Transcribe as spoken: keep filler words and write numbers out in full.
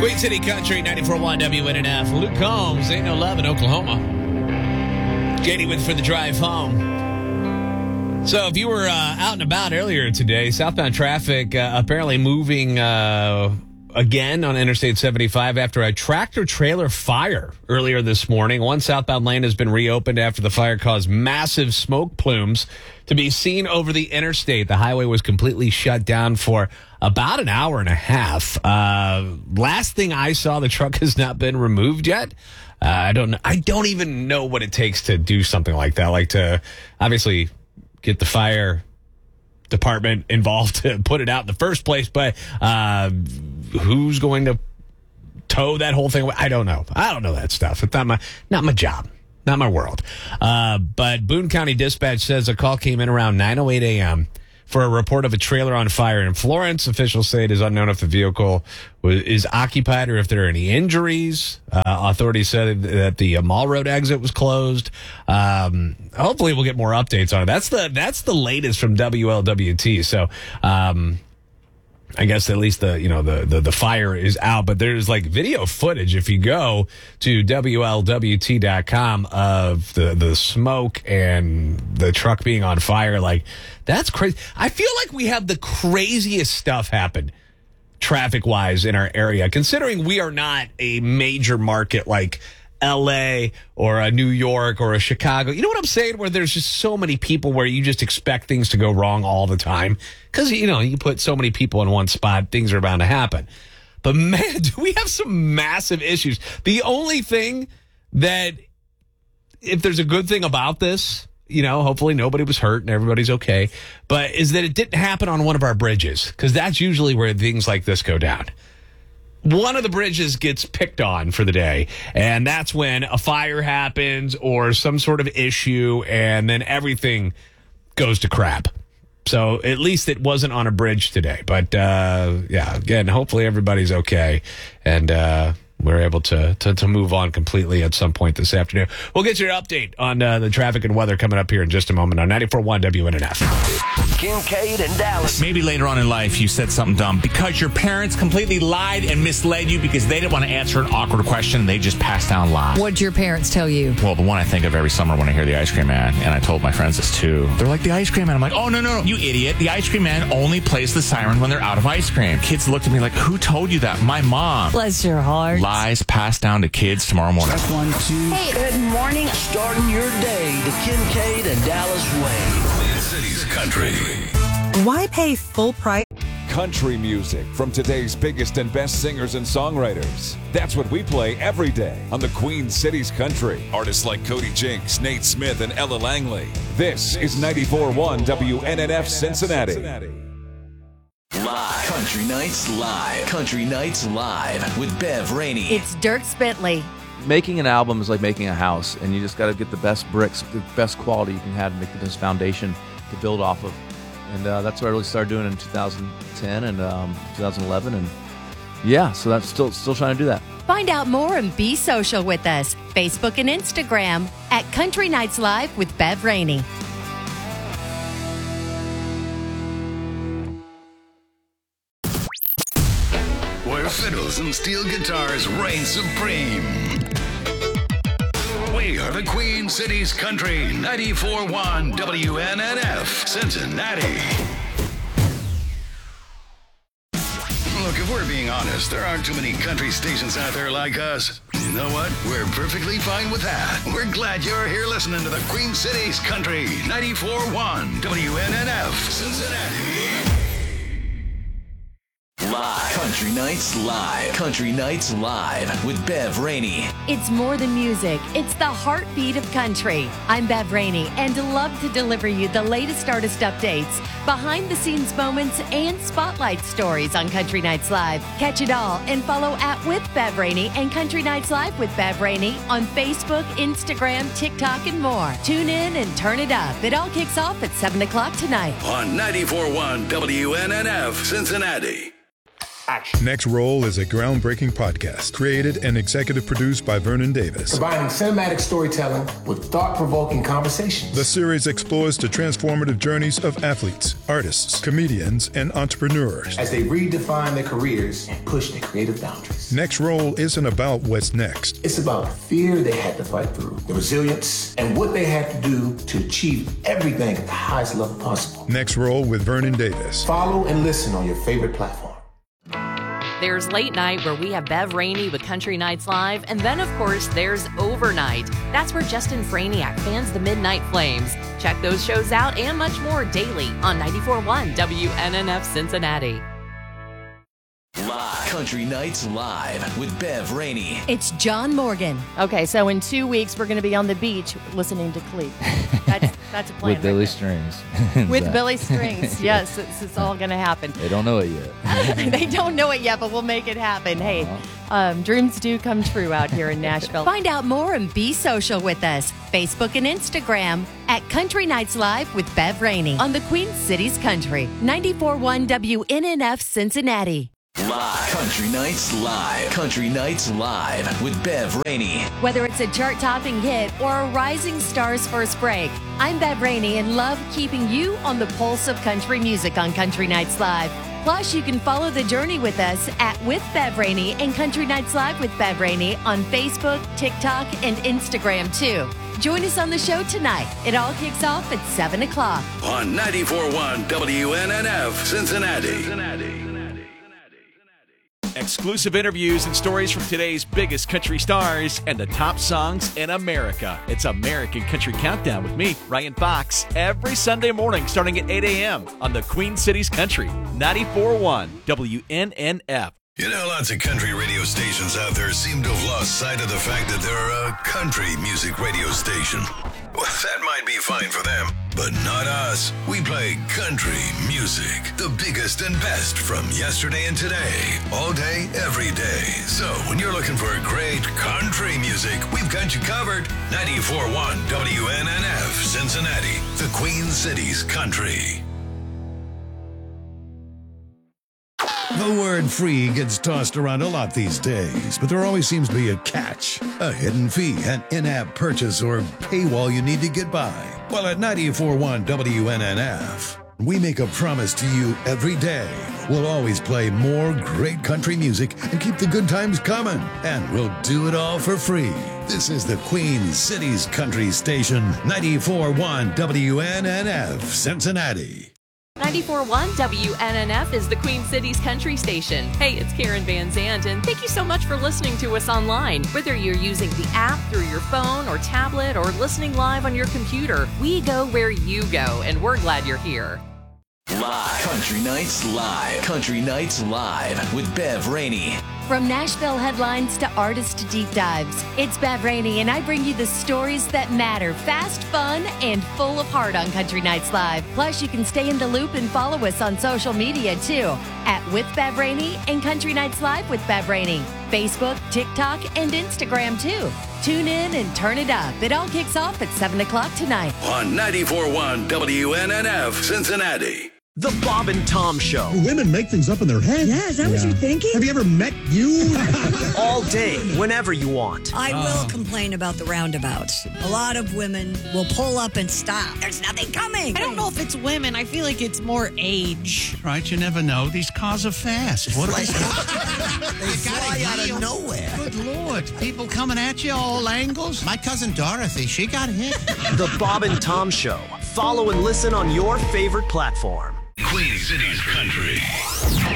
Queen City Country, ninety-four point one W N N F. Luke Combs, Ain't No Love in Oklahoma. Katie with For the Drive Home. So if you were uh, out and about earlier today, southbound traffic uh, apparently moving uh, again on Interstate seventy-five after a tractor-trailer fire earlier this morning. One southbound lane has been reopened after the fire caused massive smoke plumes to be seen over the interstate. The highway was completely shut down for about an hour and a half. Uh, last thing I saw, the truck has not been removed yet. Uh, I don't know. I don't even know what it takes to do something like that. Like to obviously get the fire department involved to put it out in the first place. But uh, who's going to tow that whole thing? I don't know. I don't know that stuff. It's not my, not my job. Not my world. Uh, but Boone County Dispatch says a call came in around nine oh eight a.m. for a report of a trailer on fire in Florence. Officials say it is unknown if the vehicle was, is occupied or if there are any injuries. Uh, authorities said that the Mall Road exit was closed. Um, hopefully we'll get more updates on it. That's the, that's the latest from W L W T. So, um, I guess at least the, you know, the, the, the fire is out, but there's like video footage if you go to W L W T dot com of the, the smoke and the truck being on fire. Like, that's crazy. I feel like we have the craziest stuff happen traffic wise in our area, considering we are not a major market like L A or a New York or a Chicago. You know what I'm saying? Where there's just so many people where you just expect things to go wrong all the time. Because, you know, you put so many people in one spot, things are bound to happen. But, man, do we have some massive issues. The only thing that, if there's a good thing about this, you know, hopefully nobody was hurt and everybody's okay, but is that it didn't happen on one of our bridges. Because that's usually where things like this go down. One of the bridges gets picked on for the day, and that's when a fire happens or some sort of issue, and then everything goes to crap. So at least it wasn't on a bridge today. But, uh, yeah, again, hopefully everybody's okay, and uh, we're able to, to to move on completely at some point this afternoon. We'll get you an update on uh, the traffic and weather coming up here in just a moment on ninety-four point one W N N F. Kincaid and Dallas. Maybe later on in life you said something dumb because your parents completely lied and misled you because they didn't want to answer an awkward question. They just passed down lies. What'd your parents tell you? Well, the one I think of every summer when I hear the ice cream man, and I told my friends this too. They're like, the ice cream man. I'm like, oh, no, no, no, you idiot. The ice cream man only plays the siren when they're out of ice cream. Kids looked at me like, who told you that? My mom. Bless your heart. Lies passed down to kids tomorrow morning. That's one, two. Hey. Good morning. Starting your day the Kincaid and Dallas way. Queen City's Country. Why pay full price? Country music from today's biggest and best singers and songwriters. That's what we play every day on the Queen City's Country. Artists like Cody Jinks, Nate Smith, and Ella Langley. This is ninety-four point one W N N F Cincinnati. Live. Country Nights Live. Country Nights Live with Bev Rainey. It's Dierks Bentley. Making an album is like making a house, and you just got to get the best bricks, the best quality you can have to make this foundation to build off of. And uh, that's what I really started doing in two thousand ten and um, two thousand eleven, and yeah, so that's still still trying to do that. Find out more and be social with us. Facebook and Instagram at Country Nights Live with Bev Rainey. Where fiddles and steel guitars reign supreme. We are the Queen City's Country, ninety-four point one W N N F, Cincinnati. Look, if we're being honest, there aren't too many country stations out there like us. You know what? We're perfectly fine with that. We're glad you're here listening to the Queen City's Country, ninety-four point one W N N F, Cincinnati. Live. Country Nights Live. Country Nights Live with Bev Rainey. It's more than music. It's the heartbeat of country. I'm Bev Rainey and love to deliver you the latest artist updates, behind-the-scenes moments, and spotlight stories on Country Nights Live. Catch it all and follow at With Bev Rainey and Country Nights Live with Bev Rainey on Facebook, Instagram, TikTok, and more. Tune in and turn it up. It all kicks off at seven o'clock tonight. On ninety-four point one W N N F, Cincinnati. Action. Next Roll is a groundbreaking podcast created and executive produced by Vernon Davis. Combining cinematic storytelling with thought-provoking conversations. The series explores the transformative journeys of athletes, artists, comedians, and entrepreneurs as they redefine their careers and push their creative boundaries. Next Roll isn't about what's next. It's about the fear they had to fight through, the resilience, and what they had to do to achieve everything at the highest level possible. Next Roll with Vernon Davis. Follow and listen on your favorite platform. There's Late Night, where we have Bev Rainey with Country Nights Live. And then, of course, there's Overnight. That's where Justin Franiak fans the Midnight Flames. Check those shows out and much more daily on ninety-four point one W N N F Cincinnati. Live. Country Nights Live with Bev Rainey. It's John Morgan. Okay, so in two weeks, we're going to be on the beach listening to Cleat. That's, that's a plan. With Billy right Strings. With Billy Strings, yes. It's, it's all going to happen. They don't know it yet. They don't know it yet, but we'll make it happen. Hey, um, dreams do come true out here in Nashville. Find out more and be social with us. Facebook and Instagram at Country Nights Live with Bev Rainey on the Queen City's Country. ninety-four point one W N N F Cincinnati. Live. Country Nights Live. Country Nights Live with Bev Rainey. Whether it's a chart-topping hit or a rising star's first break, I'm Bev Rainey and love keeping you on the pulse of country music on Country Nights Live. Plus, you can follow the journey with us at With Bev Rainey and Country Nights Live with Bev Rainey on Facebook, TikTok, and Instagram, too. Join us on the show tonight. It all kicks off at seven o'clock. On ninety-four point one W N N F Cincinnati. Cincinnati. Exclusive interviews and stories from today's biggest country stars and the top songs in America. It's American Country Countdown with me, Ryan Fox, every Sunday morning starting at eight a.m. on the Queen City's Country, ninety-four point one W N N F. You know, lots of country radio stations out there seem to have lost sight of the fact that they're a country music radio station. Well, that might be fine for them, but not us. We play country music, the biggest and best from yesterday and today, all day, every day. So when you're looking for great country music, we've got you covered. ninety-four point one W N N F Cincinnati, the Queen City's Country. The word free gets tossed around a lot these days, but there always seems to be a catch. A hidden fee, an in-app purchase, or paywall you need to get by. Well, at ninety-four point one W N N F, we make a promise to you every day. We'll always play more great country music and keep the good times coming. And we'll do it all for free. This is the Queen City's Country Station, ninety-four point one W N N F, Cincinnati. ninety-four point one W N N F is the Queen City's Country Station. Hey, it's Karen Van Zandt, and thank you so much for listening to us online. Whether you're using the app through your phone or tablet or listening live on your computer, we go where you go, and we're glad you're here. Live. Country Nights Live. Country Nights Live with Bev Rainey. From Nashville headlines to artist deep dives, it's Bev Rainey, and I bring you the stories that matter, fast, fun, and full of heart on Country Nights Live. Plus, you can stay in the loop and follow us on social media, too, at With Bev Rainey and Country Nights Live with Bev Rainey. Facebook, TikTok, and Instagram, too. Tune in and turn it up. It all kicks off at seven o'clock tonight. On ninety-four point one W N N F Cincinnati. The Bob and Tom Show. Women make things up in their head. Yeah, is that yeah. what you're thinking? Have you ever met you? All day, whenever you want. I oh. will complain about the roundabouts. A lot of women will pull up and stop. There's nothing coming. I don't know if it's women. I feel like it's more age. Right, you never know. These cars are fast. What like, they fly out of nowhere. Good Lord. People coming at you all angles. My cousin Dorothy, she got hit. The Bob and Tom Show. Follow and listen on your favorite platform. Queen City's Country.